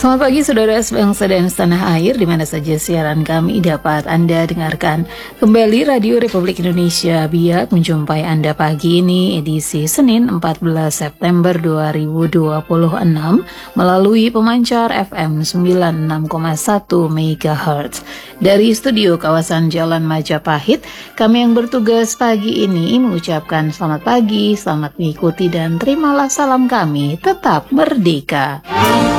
Selamat pagi saudara sebangsa dan setanah air di mana saja siaran kami dapat Anda dengarkan. Kembali Radio Republik Indonesia Biak menjumpai Anda pagi ini edisi Senin 14 September 2026 melalui pemancar FM 96,1 MHz. Dari studio kawasan Jalan Majapahit, kami yang bertugas pagi ini mengucapkan selamat pagi, selamat mengikuti dan terimalah salam kami tetap merdeka.